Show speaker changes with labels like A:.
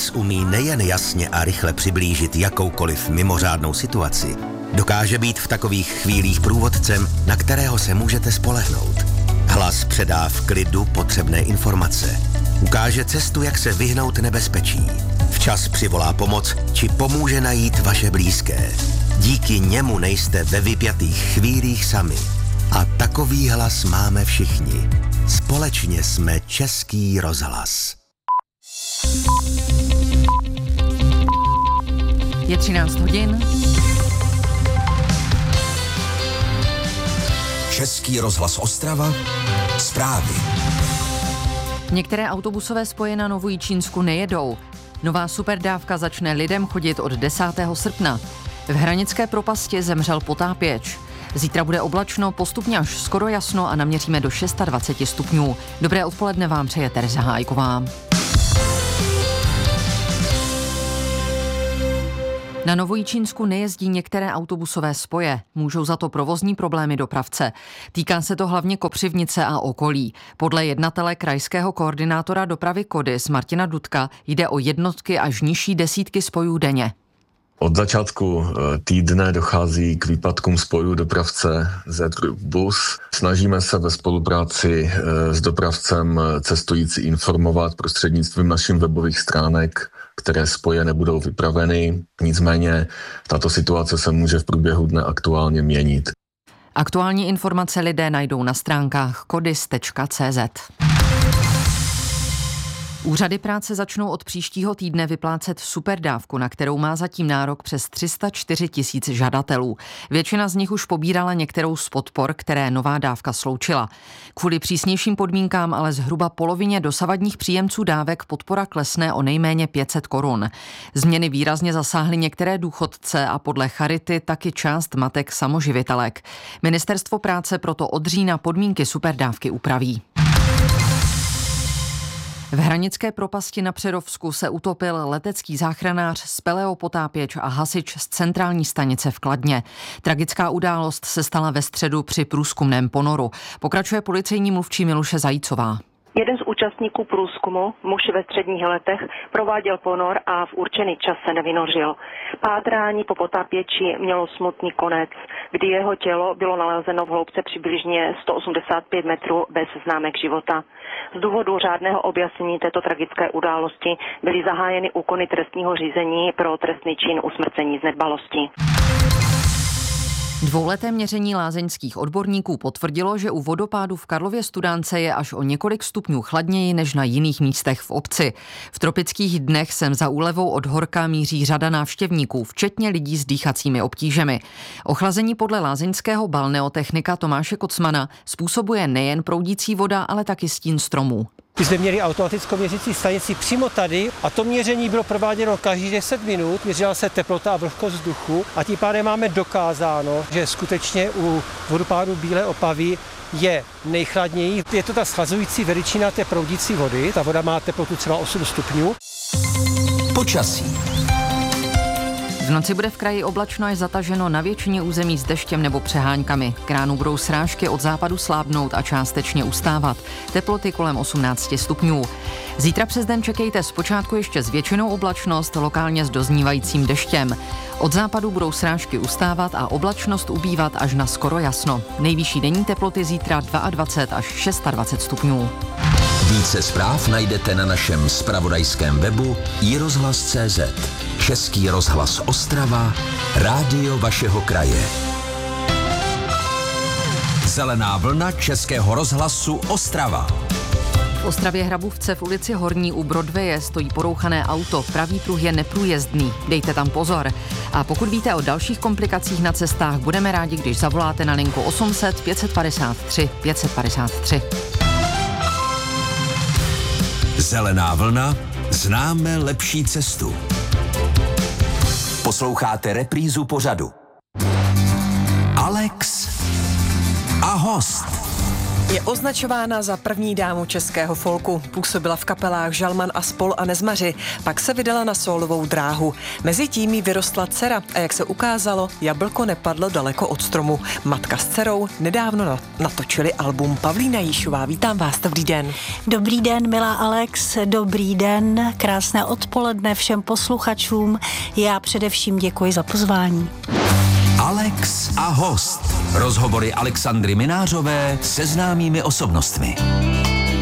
A: Alex umí nejen jasně a rychle přiblížit jakoukoliv mimořádnou situaci, dokáže být v takových chvílích průvodcem, na kterého se můžete spolehnout. Hlas předá v klidu potřebné informace. Ukáže cestu, jak se vyhnout nebezpečí. Včas přivolá pomoc, či pomůže najít vaše blízké. Díky němu nejste ve vypjatých chvílích sami. A takový hlas máme všichni. Společně jsme Český rozhlas.
B: Je 13 hodin.
C: Český rozhlas Ostrava. Zprávy.
B: Některé autobusové spoje na Novojičínsku nejedou. Nová superdávka začne lidem chodit od 10. srpna. V Hranické propasti zemřel potápěč. Zítra bude oblačno, postupně až skoro jasno a naměříme do 26 stupňů. Dobré odpoledne vám přeje Tereza Hájková. Na Novojičínsku nejezdí některé autobusové spoje. Můžou za to provozní problémy dopravce. Týká se to hlavně Kopřivnice a okolí. Podle jednatele krajského koordinátora dopravy Kodys Martina Dudka jde o jednotky až nižší desítky spojů denně.
D: Od začátku týdne dochází k výpadkům spojů dopravce Z-Bus. Snažíme se ve spolupráci s dopravcem cestující informovat prostřednictvím našich webových stránek, které spoje nebudou vypraveny. Nicméně tato situace se může v průběhu dne aktuálně měnit.
B: Aktuální informace lidé najdou na stránkách kodys.cz. Úřady práce začnou od příštího týdne vyplácet superdávku, na kterou má zatím nárok přes 304 000 žadatelů. Většina z nich už pobírala některou z podpor, které nová dávka sloučila. Kvůli přísnějším podmínkám ale zhruba polovině dosavadních příjemců dávek podpora klesne o nejméně 500 korun. Změny výrazně zasáhly některé důchodce a podle Charity taky část matek samoživitelek. Ministerstvo práce proto od října podmínky superdávky upraví. V Hranické propasti na Přerovsku se utopil letecký záchranář, speleopotápěč a hasič z centrální stanice v Kladně. Tragická událost se stala ve středu při průzkumném ponoru. Pokračuje policejní mluvčí Miluše Zajícová.
E: Jeden z účastníků průzkumu, muž ve středních letech, prováděl ponor a v určený čas se nevynořil. Pátrání po potápěči mělo smutný konec, kdy jeho tělo bylo nalezeno v hloubce přibližně 185 metrů bez známek života. Z důvodu řádného objasnění této tragické události byly zahájeny úkony trestního řízení pro trestný čin usmrcení z nedbalosti.
B: Dvouleté měření lázeňských odborníků potvrdilo, že u vodopádu v Karlově Studánce je až o několik stupňů chladněji než na jiných místech v obci. V tropických dnech sem za úlevou od horka míří řada návštěvníků, včetně lidí s dýchacími obtížemi. Ochlazení podle lázeňského balneotechnika Tomáše Kocmana způsobuje nejen proudící voda, ale taky stín stromů.
F: My jsme měli automatickou měřící stanici přímo tady a to měření bylo prováděno každých 10 minut, měřila se teplota a vlhkost vzduchu a tím pádem máme dokázáno, že skutečně u vodopádu Bílé Opavy je nejchladněji. Je to ta schlazující veličina té proudící vody, ta voda má teplotu třeba 8 stupňů.
C: Počasí.
B: V noci bude v kraji oblačno až zataženo, na většině území s deštěm nebo přeháňkami. K ránu budou srážky od západu slábnout a částečně ustávat. Teploty kolem 18 stupňů. Zítra přes den čekejte zpočátku ještě s většinou oblačnost, lokálně s doznívajícím deštěm. Od západu budou srážky ustávat a oblačnost ubývat až na skoro jasno. Nejvyšší denní teploty zítra 22 až 26 stupňů.
C: Více zpráv najdete na našem zpravodajském webu iRozhlas.cz. Český rozhlas Ostrava, rádio vašeho kraje. Zelená vlna Českého rozhlasu Ostrava.
B: V Ostravě Hrabůvce v ulici Horní u Broadwaye stojí porouchané auto, pravý pruh je neprůjezdný, dejte tam pozor. A pokud víte o dalších komplikacích na cestách, budeme rádi, když zavoláte na linku 800 553 553.
C: Zelená vlna, známe lepší cestu. Posloucháte reprízu pořadu. Alex a host.
G: Je označována za první dámu českého folku. Působila v kapelách Žalman a Spol a Nezmaři, pak se vydala na sólovou dráhu. Mezitím jí vyrostla dcera a jak se ukázalo, jablko nepadlo daleko od stromu. Matka s dcerou nedávno natočili album. Pavlína Jíšová, vítám vás, dobrý den.
H: Dobrý den, milá Alex, dobrý den, krásné odpoledne všem posluchačům. Já především děkuji za pozvání.
C: Alex a host. Rozhovory Alexandry Minářové se známými osobnostmi.